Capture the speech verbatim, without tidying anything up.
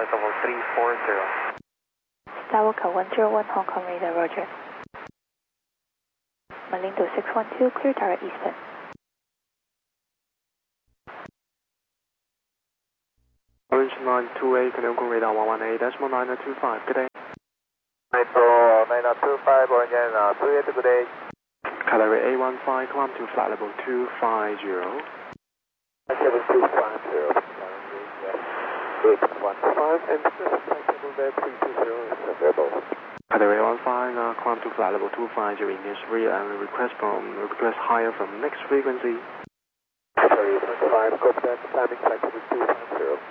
flight level three four zero. Skywalker one zero one Hong Kong radar, roger. Malindo six one two, clear direct eastbound. Orange nine two eight, Hong Kong radar one one eight, decimal nine two five, good day. Nitro nine two five, Orange nine two eight, good day. Category A one five, climb to flight level two five zero. seven two five zero, eight one five, and flight level there three two zero is available. Category A one five, uh, climb to flight level two five zero initially, and request from request higher from next frequency. Category A one five, copy that, climbing flight level two five zero.